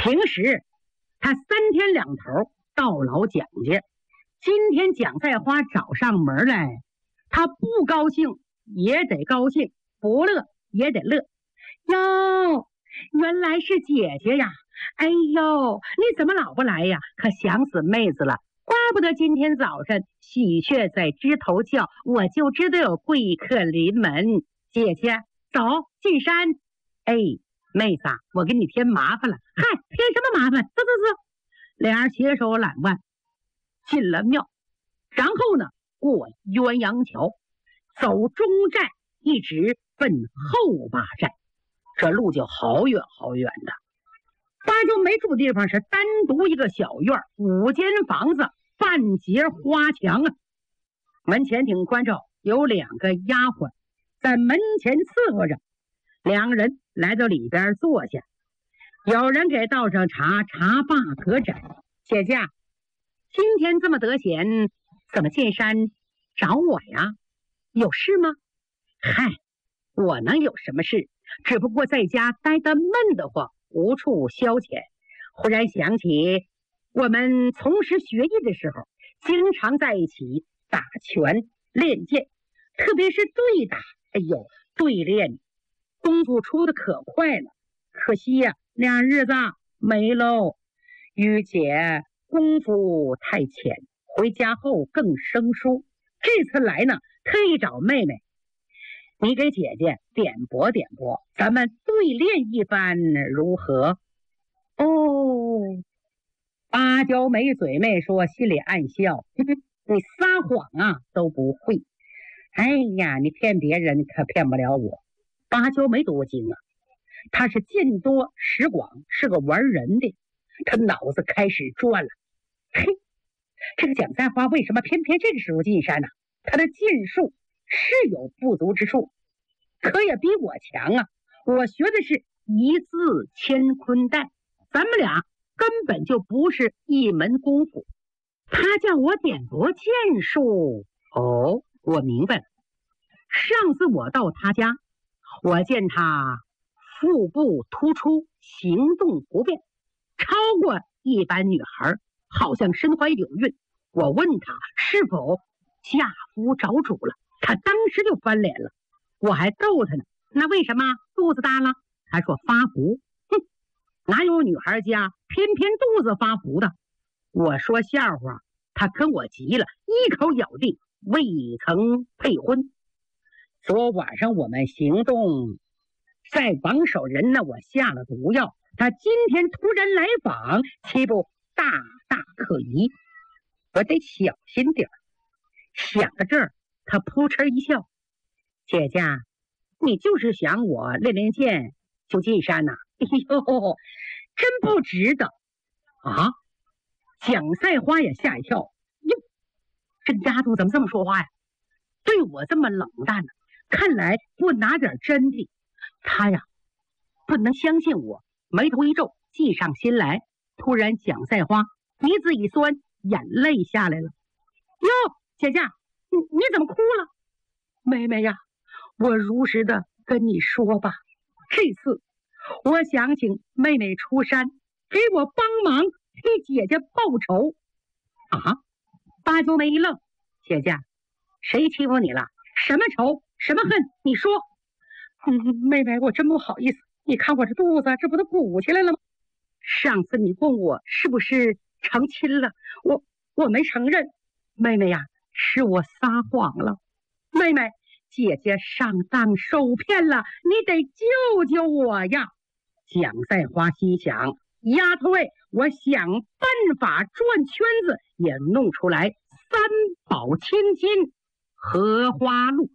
平时他3天2头到老蒋家，今天蒋赛花找上门来，他不高兴也得高兴，不乐也得乐。哟，原来是姐姐呀！哎呦，你怎么老不来呀？可想死妹子了。怪不得今天早晨喜鹊在枝头叫，我就知道有贵客临门。姐姐，走进山。哎，妹子，我给你添麻烦了。嗨，添什么麻烦？走。俩人携手揽腕进了庙，然后呢，过鸳鸯桥，走中寨，一直奔后八寨。这路就好远好远的。八九没住的地方是单独一个小院，5间房子，半截花墙啊。门前挺关照，有2个丫鬟在门前伺候着。2人来到里边坐下，有人给倒上茶，茶罢可盏。姐姐，今天这么得闲，怎么进山找我呀？有事吗？嗨，我能有什么事？只不过在家待得闷得慌，无处消遣。忽然想起我们从事学艺的时候，经常在一起打拳练剑，特别是对打，哎呦，对练功夫出的可快了。可惜呀，那日子没喽。于姐功夫太浅，回家后更生疏。这次来呢，特意找妹妹，你给姐姐点拨点拨，咱们对练一番如何？哦，芭蕉没嘴没说，心里暗笑，你撒谎啊都不会。哎呀，你骗别人可骗不了我。芭蕉没多精啊，他是见多识广，是个玩人的。他脑子开始转了。嘿，这个蒋赛花为什么偏偏这个时候进山呢？他的剑术是有不足之处，可也比我强啊。我学的是一字乾坤袋，咱们俩根本就不是一门功夫。他叫我点拨剑术。哦，我明白了。上次我到他家，我见他腹部突出，行动不便，超过一般女孩，好像身怀有孕。我问他是否下夫找主了，他当时就翻脸了。我还逗他呢，那为什么肚子大了？他说发福。哪有女孩家偏偏肚子发福的？我说笑话，他跟我急了，一口咬定未曾配婚。昨晚上我们行动在榜首人呢，我下了毒药，他今天突然来访，岂不大大可疑？我得小心点。想到这儿，他扑哧一笑，姐姐，你就是想我练练剑就进山呐？哎呦，真不值得啊！蒋赛花也吓一跳，哟，这丫头怎么这么说话呀？对我这么冷淡呢？看来不拿点真的，他呀不能相信我。眉头一皱，计上心来。突然蒋赛花鼻子一酸，眼泪下来了。哟，姐姐，你怎么哭了？妹妹呀，我如实的跟你说吧，这次我想请妹妹出山，给我帮忙替姐姐报仇。啊！芭蕉梅一愣，姐姐，谁欺负你了？什么仇什么恨？你说。妹妹，我真不好意思，你看我这肚子，这不都鼓起来了吗？上次你问我是不是成亲了，我没承认。妹妹呀，是我撒谎了。妹妹，姐姐上当受骗了，你得救救我呀！蒋赛花心想，丫头哎，我想办法转圈子也弄出来三宝千金荷花露。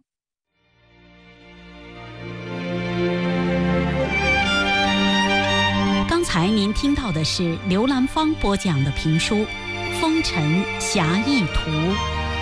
刚才您听到的是刘兰芳播讲的评书《风尘侠义图》。